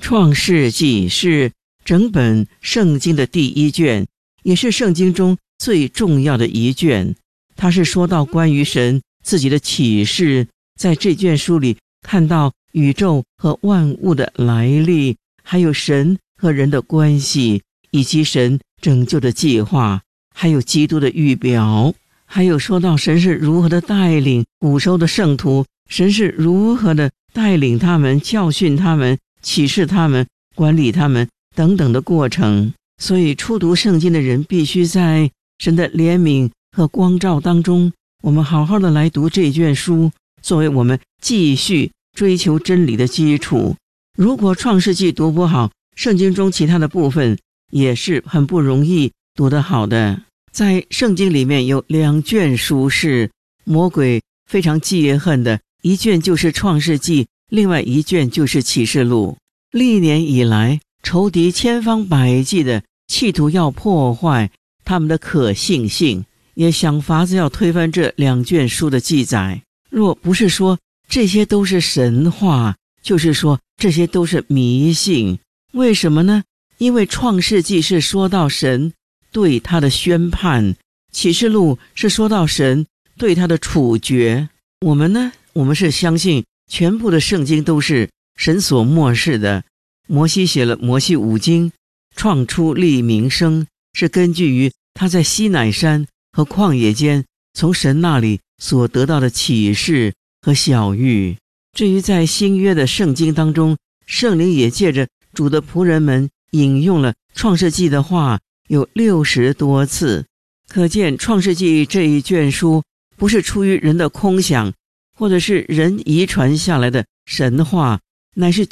创世纪是整本圣经的第一卷，也是圣经中最重要的一卷。它是说到关于神自己的启示，在这卷书里看到宇宙和万物的来历，还有神和人的关系，以及神拯救的计划，还有基督的预表，还有说到神是如何的带领古时候的圣徒，神是如何的带领他们，教训他们，启示他们，管理他们等等的过程。所以初读圣经的人必须在神的怜悯和光照当中，我们好好的来读这卷书，作为我们继续追求真理的基础。如果创世纪读不好，圣经中其他的部分也是很不容易读得好的。在圣经里面有2卷书是魔鬼非常记恨的，一卷就是创世纪，另外一卷就是启示录。历年以来，仇敌千方百计的企图要破坏他们的可信性，也想法子要推翻这2卷书的记载。若不是说这些都是神话，就是说这些都是迷信。为什么呢？因为创世纪是说到神对他的宣判，启示录是说到神对他的处决。我们呢，我们是相信全部的圣经都是神所默示的。摩西写了摩西5经，创出立民生，是根据于他在西乃山和旷野间从神那里所得到的启示和晓谕。至于在新约的圣经当中，圣灵也借着主的仆人们引用了创世纪的话有60多次，可见创世纪这一卷书不是出于人的空想，或者是人遗传下来的神话，乃是